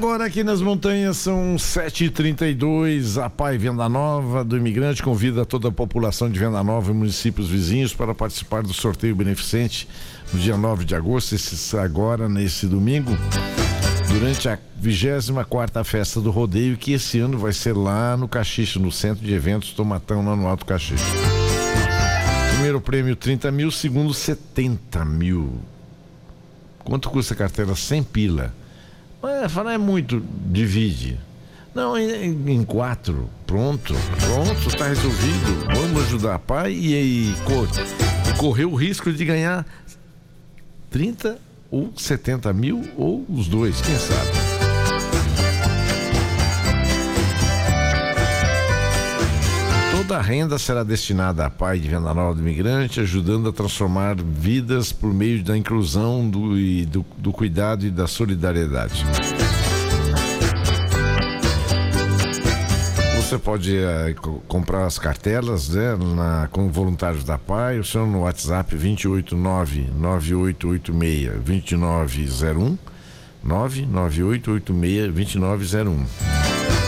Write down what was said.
Agora aqui nas montanhas são 7h32. A PAI Venda Nova do Imigrante convida toda a população de Venda Nova e municípios vizinhos para participar do sorteio beneficente no dia 9 de agosto, agora nesse domingo, durante a 24ª Festa do Rodeio, que esse ano vai ser lá no Caxixe, no Centro de Eventos Tomatão, lá no Alto Caxixe. Primeiro prêmio 30 mil, segundo 70 mil. Quanto custa a carteira? 100 pila. Falar é muito, divide. Não, em 4, pronto, tá resolvido. Vamos ajudar a PAI e correr o risco de ganhar 30 ou 70 mil, ou os dois, quem sabe. Toda a renda será destinada à PAI de Venda Nova do Imigrante, ajudando a transformar vidas por meio da inclusão do cuidado e da solidariedade. Você pode comprar as cartelas, né, com voluntários da PAI, o senhor no WhatsApp 289-9886-2901, 99886-2901.